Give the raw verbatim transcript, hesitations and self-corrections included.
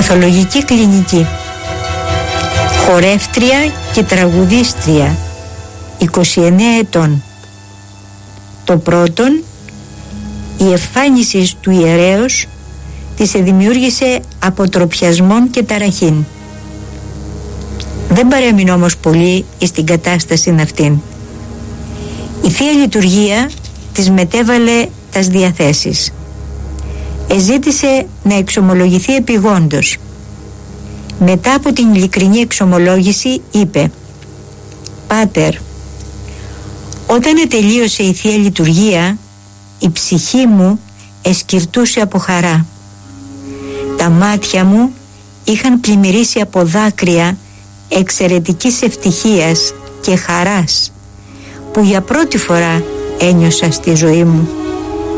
Παθολογική κλινική. Χορεύτρια και τραγουδίστρια, είκοσι εννέα ετών. Το πρώτον, η εμφάνιση του ιερέως της δημιούργησε αποτροπιασμόν και ταραχήν. Δεν παρέμεινε όμως πολύ στην κατάσταση αυτήν. Η Θεία Λειτουργία της μετέβαλε τας διαθέσεις. Εζήτησε να εξομολογηθεί επιγόντως. Μετά από την ειλικρινή εξομολόγηση είπε: «Πάτερ, όταν ετελείωσε η Θεία Λειτουργία, η ψυχή μου εσκυρτούσε από χαρά. Τα μάτια μου είχαν πλημμυρίσει από δάκρυα εξαιρετικής ευτυχίας και χαράς που για πρώτη φορά ένιωσα στη ζωή μου.